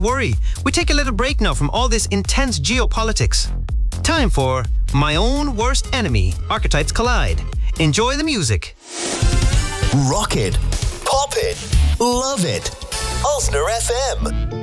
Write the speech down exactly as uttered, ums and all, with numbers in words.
worry. We take a little break now from all this intense geopolitics. Time for My Own Worst Enemy, Archetypes Collide. Enjoy the music. Rock it, pop it, love it. Ulster F M.